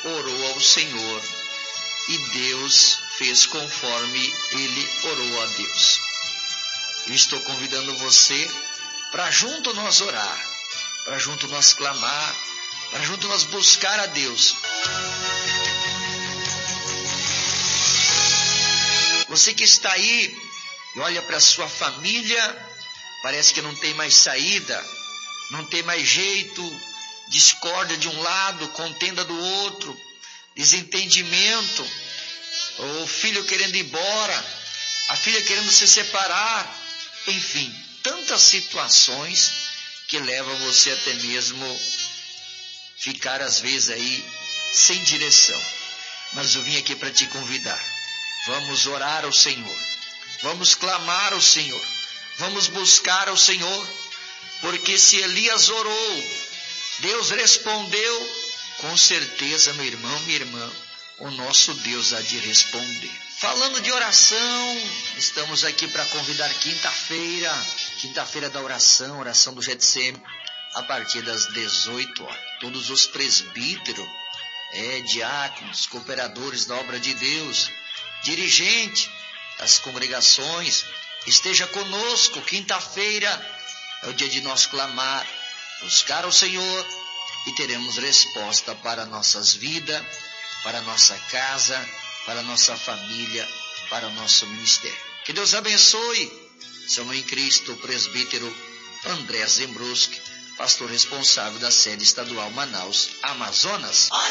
orou ao Senhor e Deus fez conforme ele orou a Deus. Eu estou convidando você para junto nós orar, para junto nós clamar, para junto nós buscar a Deus. Você que está aí e olha para a sua família, parece que não tem mais saída, não tem mais jeito, discórdia de um lado, contenda do outro, desentendimento, o filho querendo ir embora, a filha querendo se separar, enfim, tantas situações que levam você até mesmo ficar às vezes aí sem direção. Mas eu vim aqui para te convidar. Vamos orar ao Senhor, vamos clamar ao Senhor, vamos buscar ao Senhor, porque se Elias orou, Deus respondeu, com certeza, meu irmão, minha irmã, o nosso Deus há de responder. Falando de oração, estamos aqui para convidar quinta-feira da oração do Getsêmani, a partir das 18 horas. Todos os presbíteros, diáconos, cooperadores da obra de Deus, dirigente das congregações, esteja conosco. Quinta-feira é o dia de nós clamar, buscar o Senhor e teremos resposta para nossas vidas, para nossa casa, para nossa família, para o nosso ministério. Que Deus abençoe. Seu irmão em Cristo, o presbítero André Zembruski, pastor responsável da sede estadual Manaus, Amazonas.